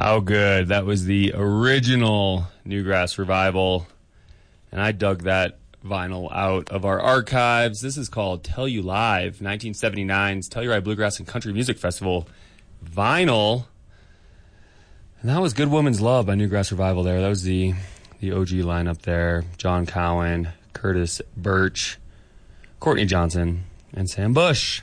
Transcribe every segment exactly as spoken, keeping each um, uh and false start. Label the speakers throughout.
Speaker 1: How good. That was the original Newgrass Revival. And I dug that vinyl out of our archives. This is called Tell You Live, nineteen seventy-nine's Telluride Bluegrass and Country Music Festival vinyl. And that was Good Woman's Love by Newgrass Revival there. That was the, the O G lineup there. John Cowan, Curtis Birch, Courtney Johnson, and Sam Bush.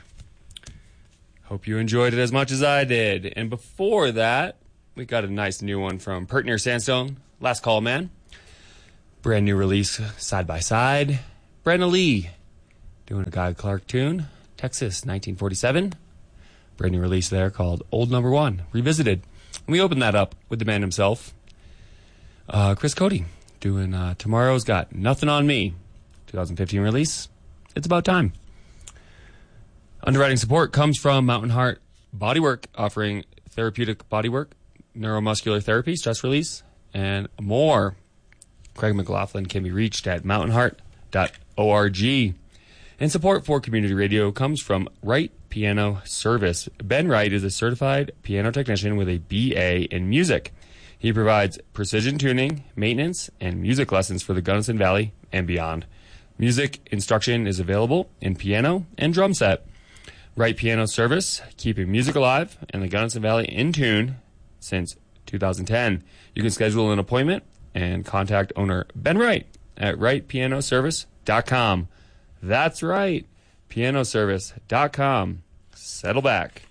Speaker 1: Hope you enjoyed it as much as I did. And before that, we got a nice new one from Pert Near Sandstone, Last Call Man. Brand new release, Side by Side. Brenda Lee doing a Guy Clark tune, Texas, nineteen forty-seven. Brand new release there called Old Number One, Revisited. And we opened that up with the man himself, uh, Chris Cody, doing uh, Tomorrow's Got Nothing on Me, twenty fifteen release. It's about time. Underwriting support comes from Mountain Heart Bodywork, offering therapeutic bodywork, neuromuscular therapy, stress release, and more. Craig McLaughlin can be reached at mountain heart dot org. And support for community radio comes from Wright Piano Service. Ben Wright is a certified piano technician with a B A in music. He provides precision tuning, maintenance, and music lessons for the Gunnison Valley and beyond. Music instruction is available in piano and drum set. Wright Piano Service, keeping music alive and the Gunnison Valley in tune since two thousand ten. You can schedule an appointment and contact owner Ben Wright at wright piano service dot com. That's right, piano service dot com. Settle back.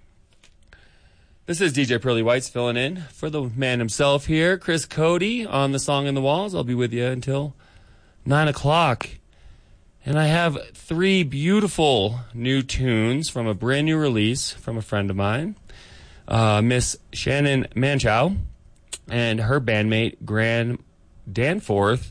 Speaker 1: This is D J Pearly Whites filling in for the man himself here, Chris Cody, on the Song in the Walls. I'll be with you until nine o'clock. And I have three beautiful new tunes from a brand new release from a friend of mine, uh, Miss Shannon Manchow, and her bandmate, Gran Danforth.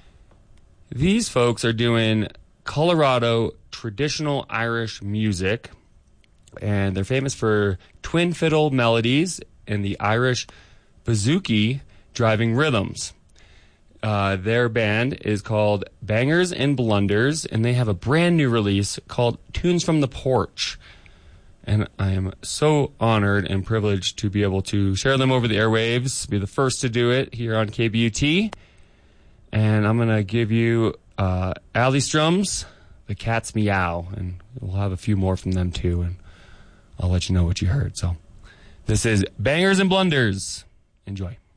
Speaker 1: These folks are doing Colorado traditional Irish music, and they're famous for twin fiddle melodies and the Irish bouzouki driving rhythms. Uh, their band is called Bangers and Blunders, and they have a brand new release called Tunes from the Porch. And I am so honored and privileged to be able to share them over the airwaves, be the first to do it here on K B U T. And I'm going to give you uh, Allie Strum's The Cat's Meow, and we'll have a few more from them too, and I'll let you know what you heard. So this is Bangers and Blunders. Enjoy.